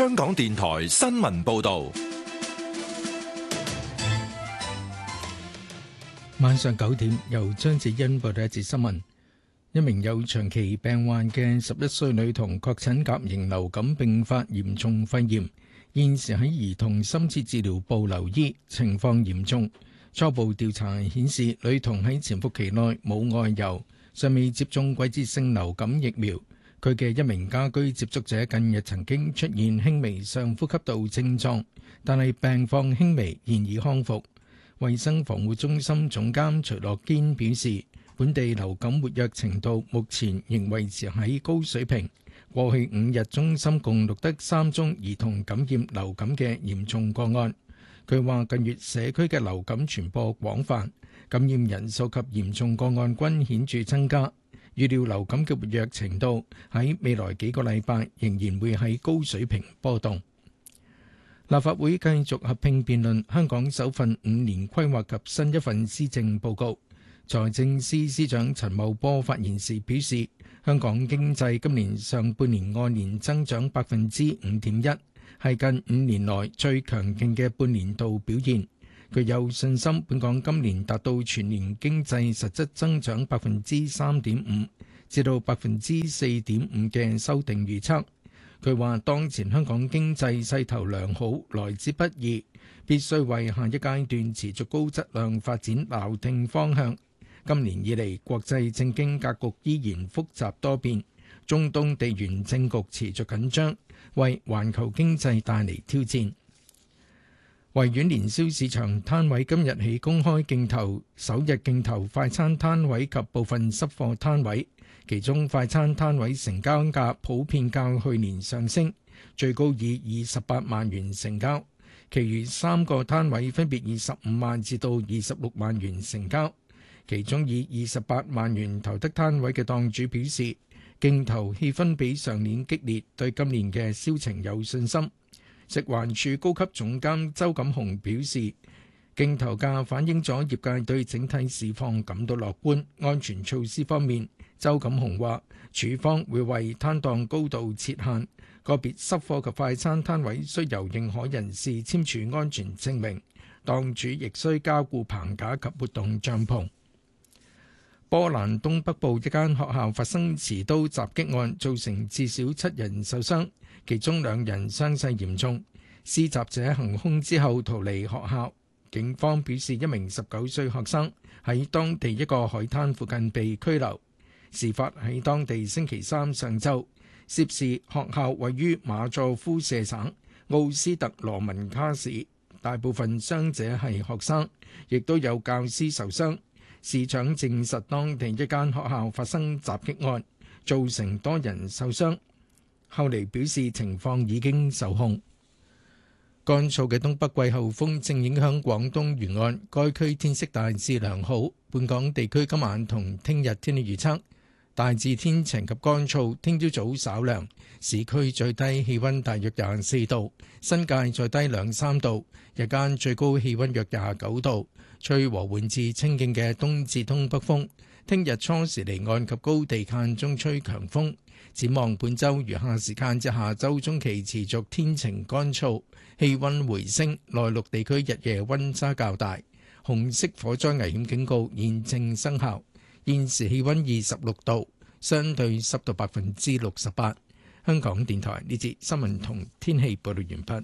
香港電台新聞報道。 晚上9點，由張子欣報道一節新聞。一名有長期病患嘅11歲女童確診甲型流感並發嚴重肺炎，現時喺兒童深切治療部留醫，情況嚴重。初步調查顯示，女童喺潛伏期內冇外遊，尚未接種季節性流感疫苗。佢嘅一名家居接觸者近日曾經出現輕微上呼吸道症狀，但係病況輕微，現已康復。衛生防護中心總監徐樂堅表示，本地流感活躍程度目前仍維持喺高水平。過去5日，中心共錄得3宗兒童感染流感嘅嚴重個案。佢話近月社區嘅流感傳播廣泛，感染人數及嚴重個案均顯著增加。預料流感嘅活躍程度喺未來幾個禮拜仍然會喺高水平波動。立法會繼續合併辯論香港首份5年規劃及新一份施政報告。財政司司長陳茂波發言時表示，香港經濟今年上半年按年增長5.1%，係近5年來最強勁嘅半年度表現。佢有信心本港今年達到全年經濟實質增長3.5%至到4.5%嘅修訂預測。佢話當前香港經濟勢頭良好，來之不易，必須為下一階段持續高質量發展錨定方向。今年以嚟，國際政經格局依然複雜多變，中東地緣政局持續緊張，為環球經濟帶嚟挑戰。維園年宵市場攤位今日起公開競投首日競投快餐攤位及部分濕貨攤位，其中快餐攤位成交價普遍較去年上升，最高以28萬元成交，其餘3個攤位分別25萬至到26萬元成交。其中以28萬元投得攤位嘅檔主表示，競投氣氛比上年激烈，對今年嘅銷情有信心。食環署高級總監周錦雄表示，競投價反映咗業界對整體市況感到樂觀。安全措施方面，周錦雄話，署方會為攤檔高度設限，個別濕貨及快餐攤位需由認可人士簽署安全證明，檔主亦需加固棚架及活動帳篷。波蘭東北部一間學校發生持刀襲擊案，造成至少7人受傷，其中2人傷勢嚴重。施襲者行兇之後逃離學校。警方表示，一名19歲學生喺當地一個海灘附近被拘留。事發喺當地星期3上晝。涉事學校位於馬佐夫舍省奧斯特羅文卡市，大部分傷者係學生，亦都有教師受傷。市長證實當地一間學校發生襲擊案，造成多人受傷。後嚟表示情況已經受控。乾燥嘅東北季候風正影響廣東沿岸，該區天色大致良好。本港地區今晚同聽日天氣預測大致天晴及乾燥，聽朝早稍涼，市區最低氣溫大約24度，新界再低2-3度，日間最高氣溫約29度。吹和緩至清勁嘅東至東北風，聽日初時離岸及高地間中吹強風。展望本週餘下時間至下週中期持續天晴乾燥，氣溫回升，內陸地區日夜溫差較大。紅色火災危險警告現正生效。現時氣溫26度，相對濕度68%。香港電台呢節新聞同天氣報道完畢。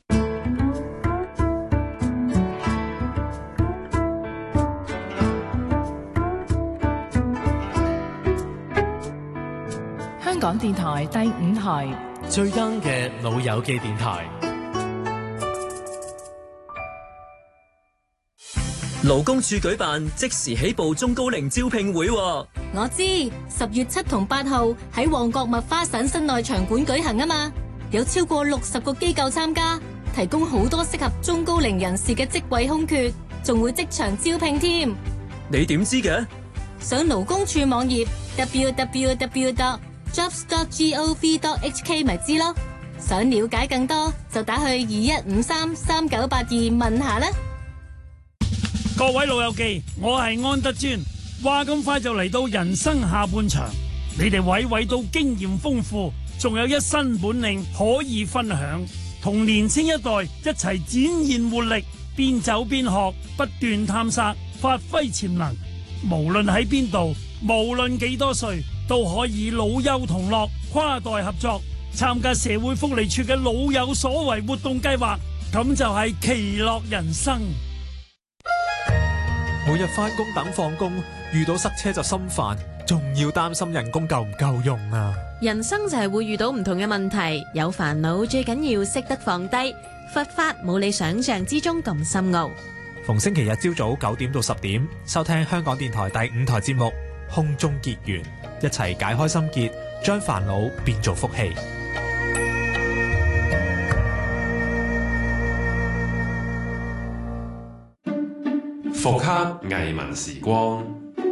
香港電台第5台最 young 嘅老友記電台。勞工處舉辦即時起步中高齡招聘會， 我知10月7同8號喺旺角麥花臣室內場館舉行啊嘛，有超過60個機構參加，提供好多適合中高齡人士嘅職位空缺，仲會即場招聘添。 你點知嘅？ 上勞工處網頁 www.jobs.gov.hk 咪知咯。想了解更多就打去21533982問下啦。 各位老友記，我係安德尊。話咁快就嚟到人生下半場，你哋娓娓到經驗豐富， 仲有一身本領可以分享，同年青一代一齊展現活力，邊走邊學，不斷探索，發揮潛能。無論喺邊度，無論幾多歲，都可以老幼同樂，跨代合作，參加社會福利處嘅老有所為活動計劃，咁就係其樂人生。 每日返工等放工，遇到塞車就心煩，仲要擔心人工夠唔夠用啊！ 人生就係會遇到唔同嘅問題，有煩惱最緊要識得放低。佛法冇你想象之中咁深奧。 逢星期日朝早9點到10點，收聽香港電台第5台節目《空中結緣》，一齊解開心結，將煩惱變做福氣。 復刻藝文時光，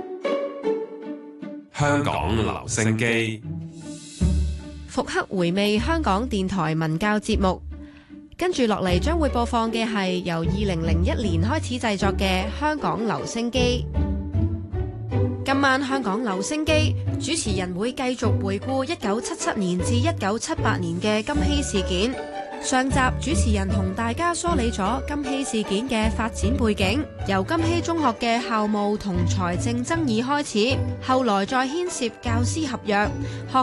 香港留聲機。 復刻回味香港電台文教節目，跟住落嚟將會播放嘅係由2001年開始製作嘅《香港留聲機》。今晚香港留聲機主持人會繼續回顧1977年至1978年嘅金禧事件。上集主持人同大家梳理咗金禧事件嘅發展背景，由金禧中學嘅校務同財政爭議開始，後來再牽涉教師合約、學